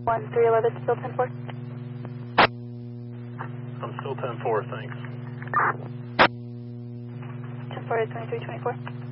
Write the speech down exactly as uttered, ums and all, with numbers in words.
one three eleven, still ten four. I'm still ten four, thanks. ten four is twenty-three twenty-four.